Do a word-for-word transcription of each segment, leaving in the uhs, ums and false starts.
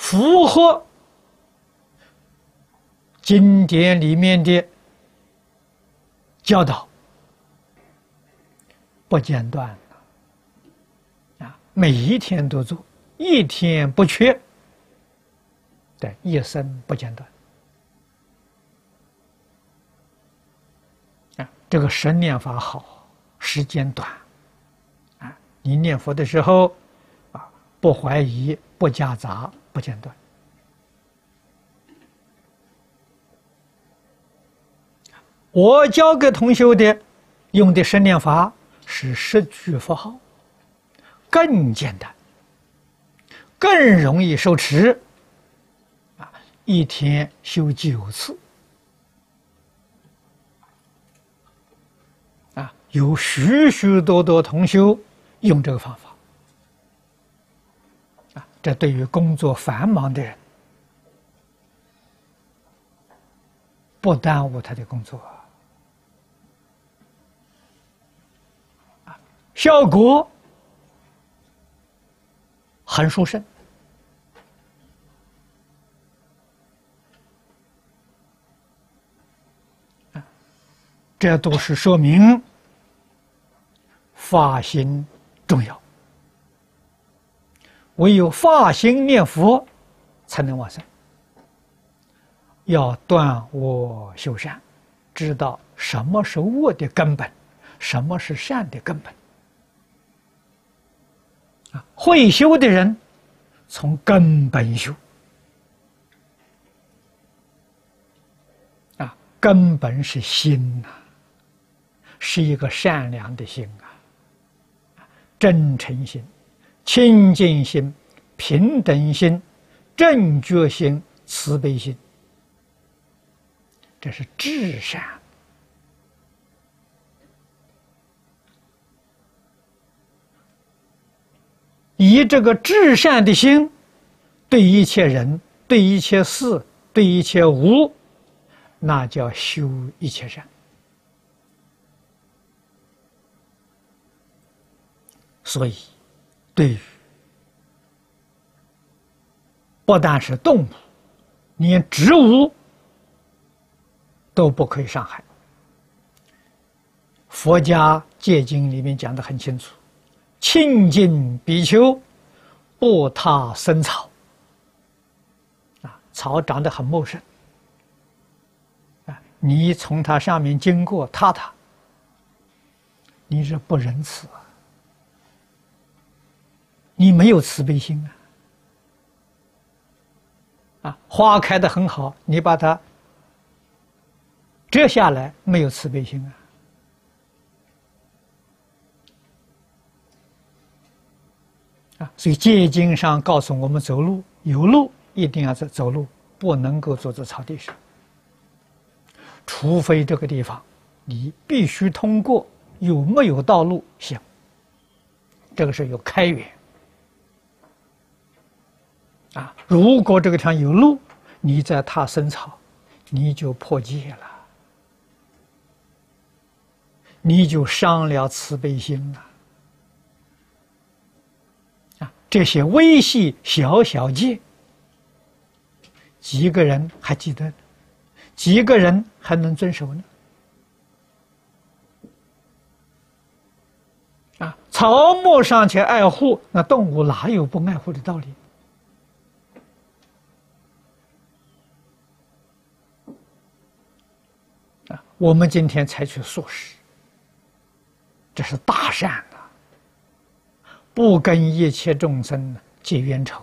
符合经典里面的教导，不间断啊，每一天都做，一天不缺，对，一生不间断啊。这个神念法好，时间短啊，你念佛的时候啊，不怀疑，不夹杂，不间断。我教给同学的用的神念法是十句佛号，更简单，更容易受持啊，一天修九次啊，有许许多多同学用这个方法啊，这对于工作繁忙的人不耽误他的工作啊，效果很殊胜啊，这都是说明发心重要，唯有发心念佛才能往生。要断恶修善，知道什么是恶的根本，什么是善的根本。啊，会修的人从根本修。啊，根本是心呐、啊，是一个善良的心啊，真诚心、清净心、平等心、正觉心、慈悲心。这是至善，以这个至善的心，对一切人、对一切事、对一切物，那叫修一切善。所以，对于不但是动物，连植物都不可以伤害。佛家戒经里面讲得很清楚，清净比丘不踏生草啊，草长得很茂盛啊，你从它上面经过踏它，你是不仁慈啊，你没有慈悲心啊啊，花开得很好，你把它折下来，没有慈悲心啊！啊，所以戒经上告诉我们，走路有路一定要走走路，不能够坐在草地上，除非这个地方你必须通过，有没有道路行？这个是有开源啊！如果这个地方有路，你在踏生草，你就破戒了。你就伤了慈悲心了啊！这些微细小小戒，几个人还记得？几个人还能遵守呢？啊，草木尚且爱护，那动物哪有不爱护的道理？啊，我们今天采取素食。这是大善啊！不跟一切众生结冤仇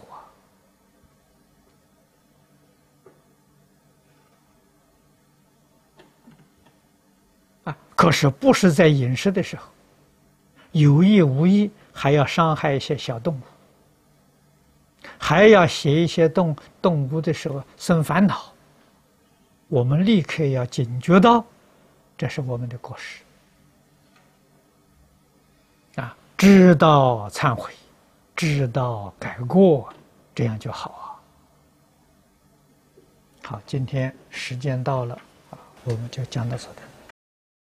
啊！啊，可是不是在饮食的时候，有意无意还要伤害一些小动物，还要写一些动动物的时候生烦恼，我们立刻要警觉到，这是我们的过失。啊，知道忏悔，知道改过，这样就好啊。好，今天时间到了啊，我们就讲到这里。